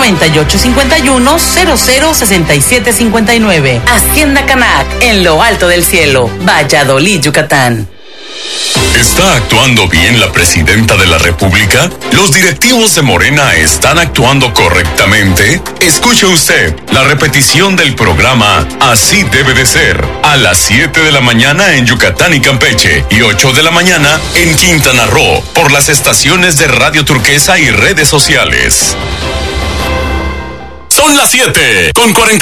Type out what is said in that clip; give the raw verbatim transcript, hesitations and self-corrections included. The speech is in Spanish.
noventa y ocho cincuenta y uno, cero cero sesenta y siete cincuenta y nueve. Hacienda Canac, en lo alto del cielo, Valladolid, Yucatán. ¿Está actuando bien la presidenta de la República? ¿Los directivos de Morena están actuando correctamente? Escuche usted la repetición del programa Así debe de ser, a las siete de la mañana en Yucatán y Campeche y ocho de la mañana en Quintana Roo, por las estaciones de Radio Turquesa y redes sociales. Son las siete con cuarenta